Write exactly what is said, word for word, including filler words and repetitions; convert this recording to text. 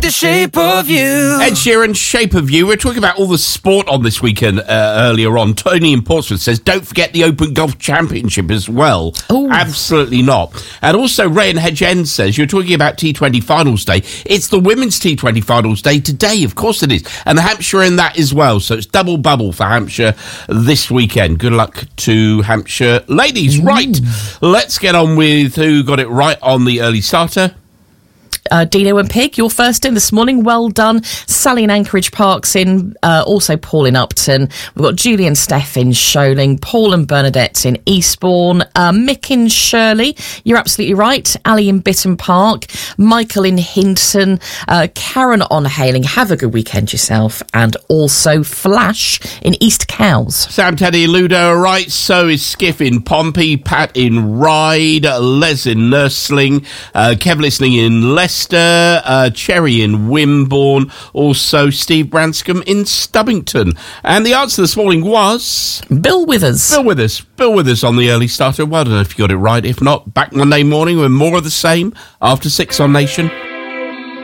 The Shape of You. Ed Sheeran, Shape of You. We're talking about all the sport on this weekend uh, earlier on. Tony in Portsmouth says, don't forget the Open Golf Championship as well. Ooh. Absolutely not. And also Ray in Hedge End says, you're talking about T twenty Finals Day. It's the Women's T twenty Finals Day today. Of course it is. And Hampshire in that as well. So it's double bubble for Hampshire this weekend. Good luck to Hampshire ladies. Mm. Right. Let's get on with who got it right on the early starter. Uh, Dino and Pig, you're first in this morning. Well done. Sally in Anchorage Park's in. Uh, also Paul in Upton. We've got Julie and Steph in Sholing. Paul and Bernadette in Eastbourne. Uh, Mick in Shirley. You're absolutely right. Ali in Bitton Park. Michael in Hinton. Uh, Karen on Hailing. Have a good weekend yourself. And also Flash in East Cowes. Sam, Teddy, Ludo are right. So is Skiff in Pompey. Pat in Ryde. Les in Nursling. Uh, Kev listening in Leicester. Uh, Cherry in Wimborne, also Steve Branscombe in Stubbington. And the answer this morning was... Bill Withers. Bill Withers. Bill Withers on the early starter. Well, I don't know if you got it right. If not, back Monday morning with more of the same after six on Nation.